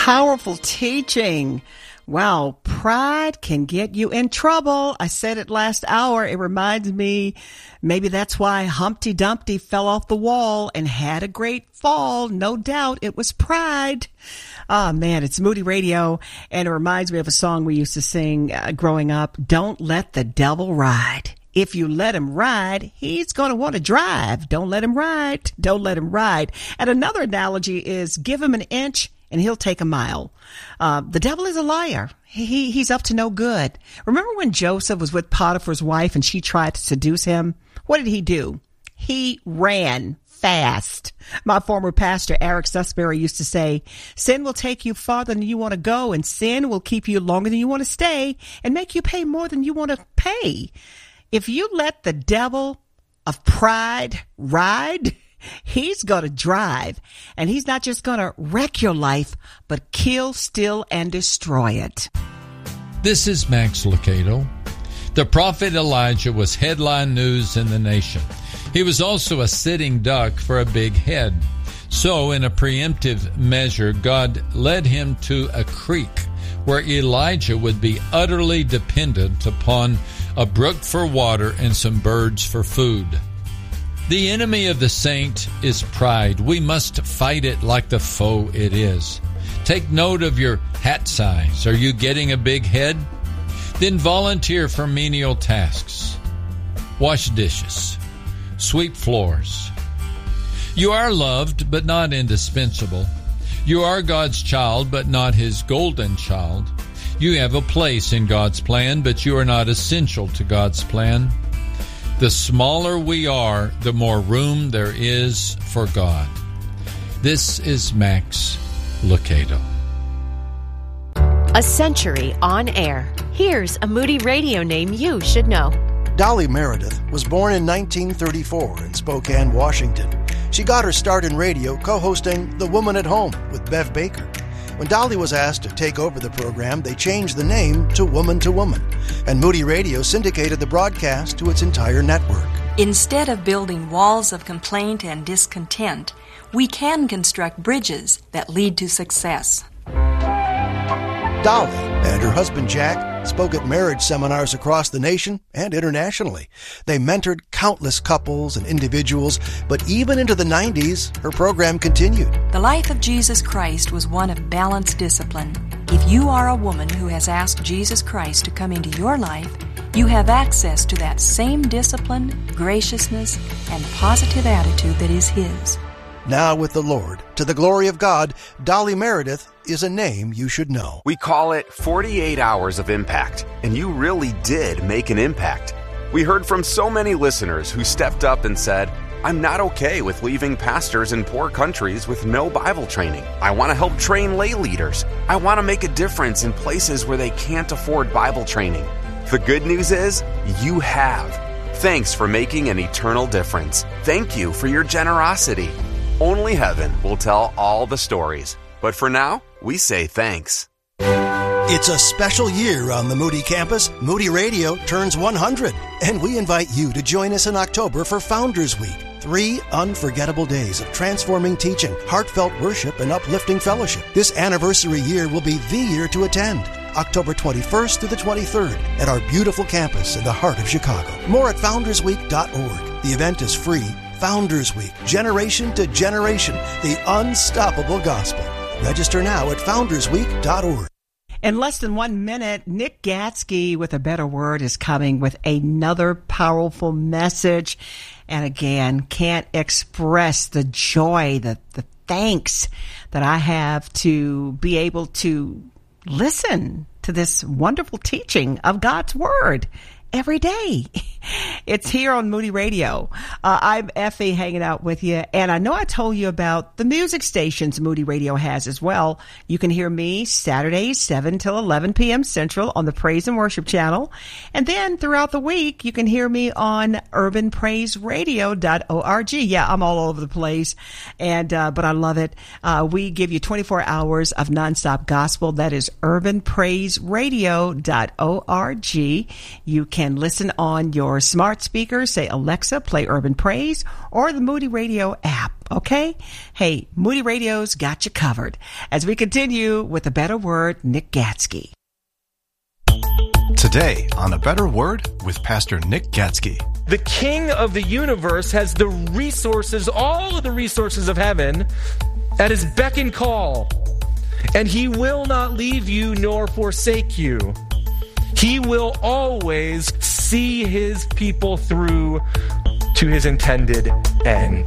Powerful teaching. Wow, pride can get you in trouble. I said it last hour. It reminds me, maybe that's why Humpty Dumpty fell off the wall and had a great fall. No doubt it was pride. Oh, man, it's Moody Radio, and it reminds me of a song we used to sing growing up. Don't let the devil ride. If you let him ride, he's going to want to drive. Don't let him ride. Don't let him ride. And another analogy is give him an inch and he'll take a mile. The devil is a liar. He's up to no good. Remember when Joseph was with Potiphar's wife and she tried to seduce him? What did he do? He ran fast. My former pastor, Eric Susbury, used to say, sin will take you farther than you want to go, and sin will keep you longer than you want to stay and make you pay more than you want to pay. If you let the devil of pride ride, he's going to drive, and he's not just going to wreck your life, but kill, steal, and destroy it. This is Max Lucado. The prophet Elijah was headline news in the nation. He was also a sitting duck for a big head. So, in a preemptive measure, God led him to a creek where Elijah would be utterly dependent upon a brook for water and some birds for food. The enemy of the saint is pride. We must fight it like the foe it is. Take note of your hat size. Are you getting a big head? Then volunteer for menial tasks. Wash dishes. Sweep floors. You are loved, but not indispensable. You are God's child, but not His golden child. You have a place in God's plan, but you are not essential to God's plan. The smaller we are, the more room there is for God. This is Max Lucado. A century on air. Here's a Moody Radio name you should know. Dolly Meredith was born in 1934 in Spokane, Washington. She got her start in radio co-hosting The Woman at Home with Bev Baker. When Dolly was asked to take over the program, they changed the name to Woman, and Moody Radio syndicated the broadcast to its entire network. Instead of building walls of complaint and discontent, we can construct bridges that lead to success. Dolly and her husband Jack spoke at marriage seminars across the nation and internationally. They mentored countless couples and individuals, but even into the 90s, her program continued. The life of Jesus Christ was one of balanced discipline. If you are a woman who has asked Jesus Christ to come into your life, you have access to that same discipline, graciousness, and positive attitude that is His. Now with the Lord, to the glory of God, Dolly Meredith is a name you should know. We call it 48 Hours of Impact, and you really did make an impact. We heard from so many listeners who stepped up and said, I'm not okay with leaving pastors in poor countries with no Bible training. I want to help train lay leaders. I want to make a difference in places where they can't afford Bible training. The good news is, you have. Thanks for making an eternal difference. Thank you for your generosity. Only heaven will tell all the stories. But for now, we say thanks. It's a special year on the Moody campus. Moody Radio turns 100, and we invite you to join us in October for Founders Week. 3 unforgettable days of transforming teaching, heartfelt worship, and uplifting fellowship. This anniversary year will be the year to attend. October 21st through the 23rd at our beautiful campus in the heart of Chicago. More at foundersweek.org. The event is free. Founders Week, generation to generation, the unstoppable gospel. Register now at foundersweek.org. In less than 1 minute, Nick Gatsky with A Better Word is coming with another powerful message. And again, can't express the joy, the thanks that I have to be able to listen to this wonderful teaching of God's Word every day. It's here on Moody Radio. I'm Effie hanging out with you. And I know I told you about the music stations Moody Radio has as well. You can hear me Saturdays, 7 till 11 p.m. Central on the Praise and Worship channel. And then throughout the week, you can hear me on urbanpraiseradio.org. Yeah, I'm all over the place. And, but I love it. We give you 24 hours of nonstop gospel. That is urbanpraiseradio.org. You can can listen on your smart speaker. Say, Alexa, play Urban Praise, or the Moody Radio app. Okay? Hey, Moody Radio's got you covered. As we continue with A Better Word, Nick Gatsky. Today on A Better Word with Pastor Nick Gatsky. The King of the universe has the resources, all of the resources of heaven, at his beck and call. And he will not leave you nor forsake you. He will always see his people through to his intended end.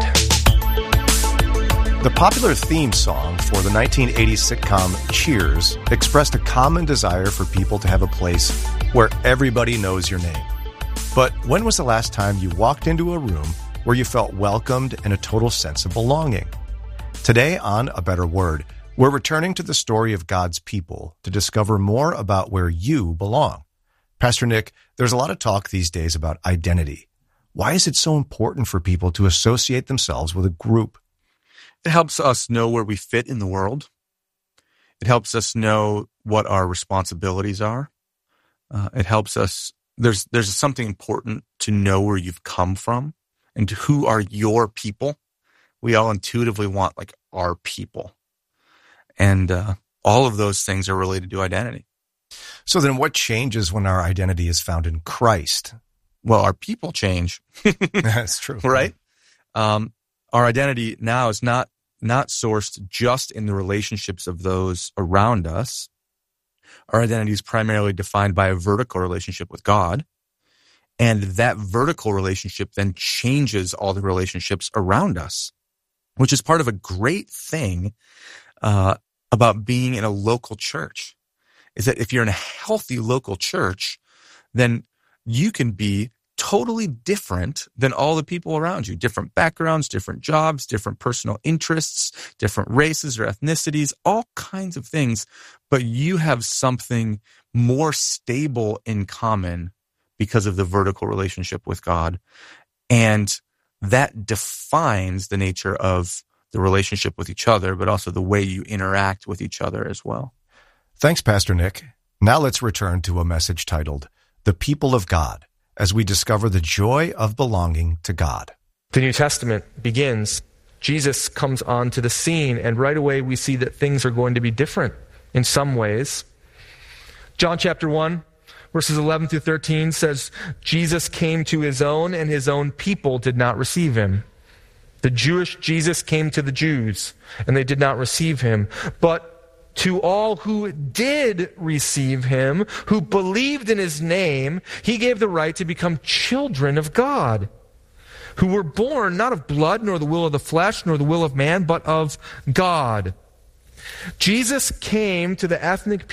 The popular theme song for the 1980s sitcom Cheers expressed a common desire for people to have a place where everybody knows your name. But when was the last time you walked into a room where you felt welcomed and a total sense of belonging? Today on A Better Word, we're returning to the story of God's people to discover more about where you belong. Pastor Nick, there's a lot of talk these days about identity. Why is it so important for people to associate themselves with a group? It helps us know where we fit in the world. It helps us know what our responsibilities are. It helps us. There's something important to know where you've come from and who are your people. We all intuitively want like our people. And all of those things are related to identity. So then what changes when our identity is found in Christ? Well, our people change. That's true. Right? Our identity now is not sourced just in the relationships of those around us. Our identity is primarily defined by a vertical relationship with God. And that vertical relationship then changes all the relationships around us, which is part of a great thing about being in a local church, is that if you're in a healthy local church, then you can be totally different than all the people around you. Different backgrounds, different jobs, different personal interests, different races or ethnicities, all kinds of things. But you have something more stable in common because of the vertical relationship with God. And that defines the nature of the relationship with each other, but also the way you interact with each other as well. Thanks, Pastor Nick. Now let's return to a message titled, The People of God, as we discover the joy of belonging to God. The New Testament begins. Jesus comes onto the scene, and right away we see that things are going to be different in some ways. John chapter 1, verses 11 through 13 says, Jesus came to his own, and his own people did not receive him. The Jewish Jesus came to the Jews, and they did not receive him. But to all who did receive him, who believed in his name, he gave the right to become children of God, who were born not of blood, nor the will of the flesh, nor the will of man, but of God. Jesus came to the ethnic